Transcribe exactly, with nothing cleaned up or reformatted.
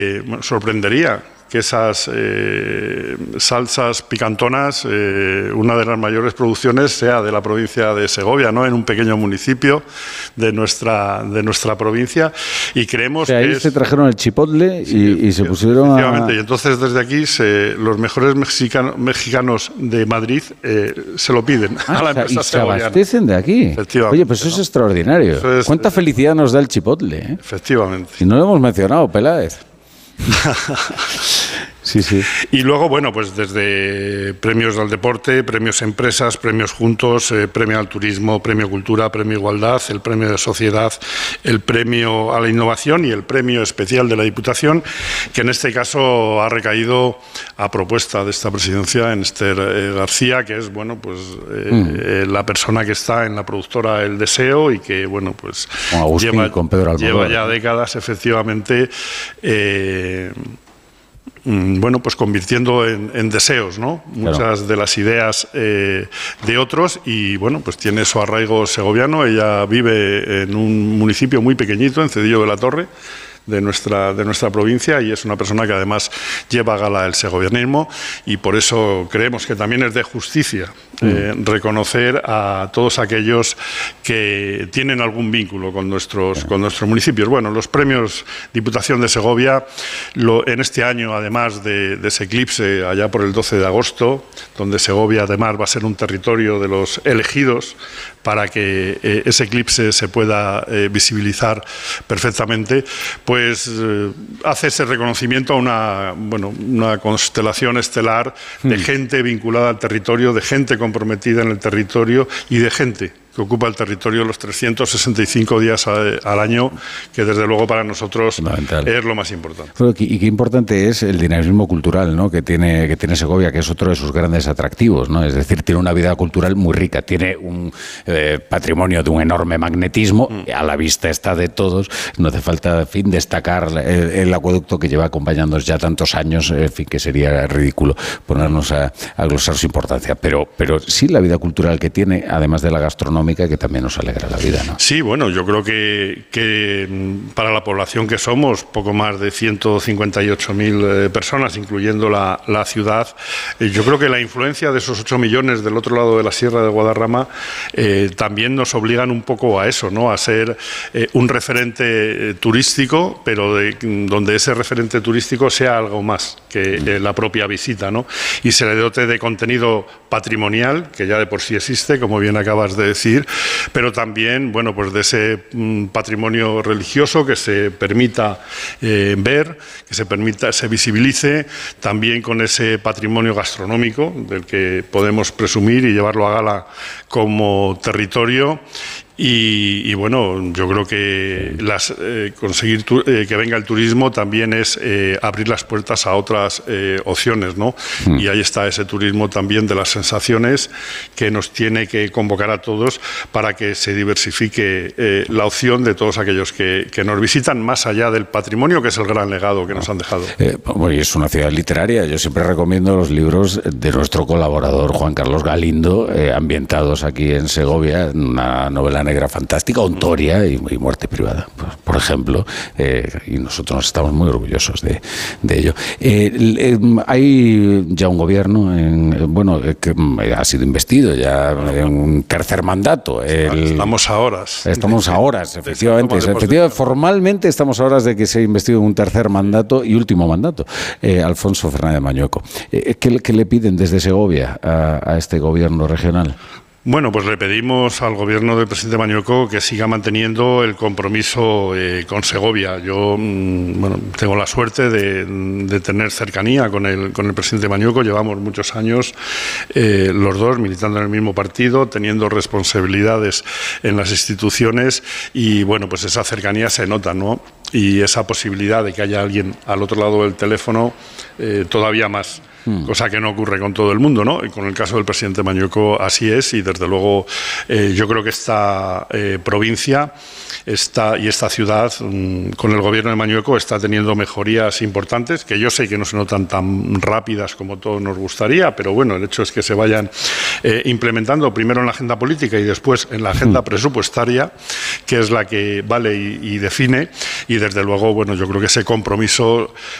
Eh, bueno, sorprendería que esas eh, salsas picantonas, eh, una de las mayores producciones sea de la provincia de Segovia, ¿no? En un pequeño municipio de nuestra de nuestra provincia, y creemos o sea, que ahí es, se trajeron el chipotle sí, y, y se pusieron efectivamente, a... y entonces desde aquí se, los mejores mexicano, mexicanos de Madrid eh, se lo piden Ah, a la o sea, empresa y se segoviana. abastecen de aquí. Efectivamente, Oye, pues eso ¿no? es extraordinario. Eso es, ¿Cuánta felicidad nos da el chipotle? ¿eh? Efectivamente. Si no lo hemos mencionado, Peláez. Sí, sí. Y luego, bueno, pues desde premios al deporte, premios empresas, premios juntos, eh, premio al turismo, premio cultura, premio igualdad, el premio de sociedad, el premio a la innovación y el premio especial de la Diputación, que en este caso ha recaído a propuesta de esta presidencia en Esther eh, García, que es, bueno, pues eh, mm. eh, la persona que está en la productora El Deseo y que, bueno, pues con Agustín, lleva, con Pedro Almodóvar, lleva ya décadas, efectivamente, eh, bueno, pues convirtiendo en, en deseos, ¿no? Muchas claro. de las ideas eh, de otros, y bueno, pues tiene su arraigo segoviano. Ella vive en un municipio muy pequeñito, en Cedillo de la Torre, de nuestra, de nuestra provincia, y es una persona que además lleva a gala el segovianismo, y por eso creemos que también es de justicia eh, mm. reconocer a todos aquellos que tienen algún vínculo con nuestros, con nuestros municipios. Bueno, los premios Diputación de Segovia, lo, en este año, además de, de ese eclipse allá por el doce de agosto, donde Segovia además va a ser un territorio de los elegidos para que eh, ese eclipse se pueda eh, visibilizar perfectamente, pues eh, hace ese reconocimiento a una, bueno, una constelación estelar de mm. gente vinculada al territorio, de gente comprometida en el territorio y de gente que ocupa el territorio los trescientos sesenta y cinco días a, al año, que desde luego para nosotros es lo más importante. Pero, y qué importante es el dinamismo cultural, ¿no? que tiene que tiene Segovia, que es otro de sus grandes atractivos, ¿no? Es decir, tiene una vida cultural muy rica, tiene un eh, patrimonio de un enorme magnetismo, mm. a la vista está de todos, no hace falta, en fin, destacar el, el acueducto que lleva acompañándonos ya tantos años, en fin, que sería ridículo ponernos a, a glosar su importancia, pero, pero sí la vida cultural que tiene, además de la gastronomía, que también nos alegra la vida, ¿no? Sí, bueno, yo creo que, que para la población que somos, poco más de ciento cincuenta y ocho mil eh, personas, incluyendo la, la ciudad, eh, yo creo que la influencia de esos ocho millones del otro lado de la Sierra de Guadarrama eh, también nos obligan un poco a eso, ¿no? A ser eh, un referente eh, turístico, pero de, donde ese referente turístico sea algo más que eh, la propia visita, ¿no? Y se le dote de contenido patrimonial, que ya de por sí existe, como bien acabas de decir, pero también, bueno, pues de ese mm, patrimonio religioso que se permita eh, ver, que se permita, se visibilice, también con ese patrimonio gastronómico del que podemos presumir y llevarlo a gala como territorio. Y, y bueno, yo creo que las, eh, conseguir tu, eh, que venga el turismo también es eh, abrir las puertas a otras eh, opciones, ¿no? Mm. Y ahí está ese turismo también de las sensaciones que nos tiene que convocar a todos para que se diversifique eh, la opción de todos aquellos que, que nos visitan, más allá del patrimonio, que es el gran legado que nos han dejado. Eh, bueno, es una ciudad literaria. Yo siempre recomiendo los libros de nuestro colaborador Juan Carlos Galindo, eh, ambientados aquí en Segovia, una novela negra fantástica, Ontoria y, y Muerte Privada, por, por ejemplo, eh, y nosotros estamos muy orgullosos de, de ello. Eh, eh, hay ya un gobierno, en, bueno, que ha sido investido ya en un tercer mandato. El, estamos a horas. Estamos a horas, efectivamente. efectivamente formalmente estamos a horas de que sea investido en un tercer mandato y último mandato, eh, Alfonso Fernández Mañueco. Eh, ¿qué, ¿Qué le piden desde Segovia a, a este gobierno regional? Bueno, pues le pedimos al gobierno del presidente Mañueco que siga manteniendo el compromiso eh, con Segovia. Yo mmm, bueno, tengo la suerte de, de tener cercanía con el, con el presidente Mañueco. Llevamos muchos años eh, los dos militando en el mismo partido, teniendo responsabilidades en las instituciones y bueno, pues esa cercanía se nota, ¿no? Y esa posibilidad de que haya alguien al otro lado del teléfono eh, todavía más. Hmm. Cosa que no ocurre con todo el mundo, ¿no? Y con el caso del presidente Mañueco así es, y desde luego eh, yo creo que esta eh, provincia esta, y esta ciudad um, con el gobierno de Mañueco está teniendo mejorías importantes, que yo sé que no se notan tan rápidas como todos nos gustaría, pero bueno, el hecho es que se vayan eh, implementando primero en la agenda política y después en la agenda hmm. presupuestaria, que es la que vale y, y define, y desde luego, bueno, yo creo que ese compromiso